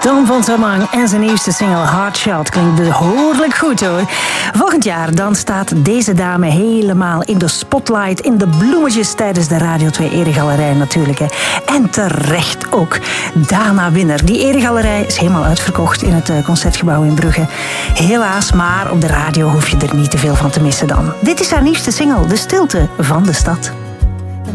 Tom van Tamang en zijn nieuwste single Hard Shot klinkt behoorlijk goed hoor. Volgend jaar dan staat deze dame helemaal in de spotlight, in de bloemetjes tijdens de Radio 2 Eregalerij natuurlijk. Hè. En terecht ook. Dana Winner. Die Eregalerij is helemaal uitverkocht in het Concertgebouw in Brugge. Helaas, maar op de radio hoef je er niet te veel van te missen dan. Dit is haar nieuwste single, De Stilte van de Stad.